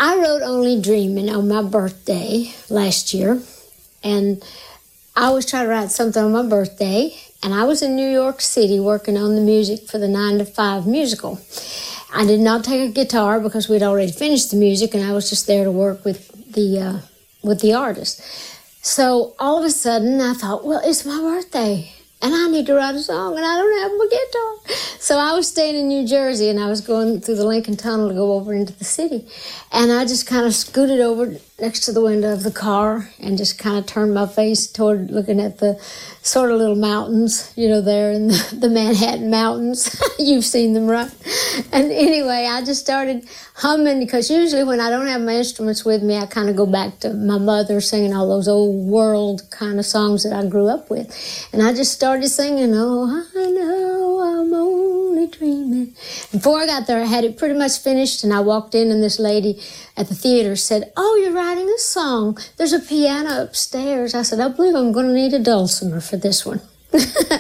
I wrote Only Dreamin' on my birthday last year, and I always try to write something on my birthday, and I was in New York City working on the music for the 9 to 5 musical. I did not take a guitar because we'd already finished the music, and I was just there to work with the artist. So all of a sudden, I thought, well, it's my birthday, and I need to write a song, and I don't have my guitar. So I was staying in New Jersey, and I was going through the Lincoln Tunnel to go over into the city. And I just kind of scooted over next to the window of the car and just kind of turned my face toward looking at the sort of little mountains, there in the Manhattan Mountains. You've seen them, right? And anyway, I just started humming, because usually when I don't have my instruments with me, I kind of go back to my mother singing all those old world kind of songs that I grew up with. And I just started singing, oh, I know I'm only dreaming. Before I got there, I had it pretty much finished, and I walked in, and this lady at the theater said, oh, you're writing a song. There's a piano upstairs. I said, I believe I'm going to need a dulcimer for this one.